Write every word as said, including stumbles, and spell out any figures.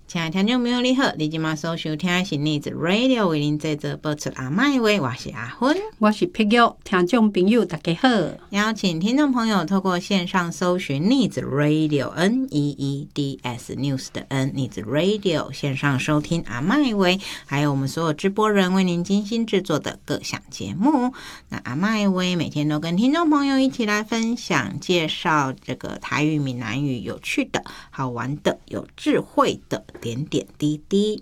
亲爱的听众朋友你好，你今晚所收听的是逆子 Radio 为您制作播出阿麦的话，我是阿芬， 我是碧玉，听众朋友大家好。 邀请听众朋友透过线上搜寻逆子 Radio N E E D S News 的 N 逆子 Radio 线上收听阿麦威，还有我们所有直播人为您精心制作的各项节目。那阿麦威每天都跟听众朋友一起来分享介绍这个台语闽南语有趣的好玩的有智慧的点点滴滴。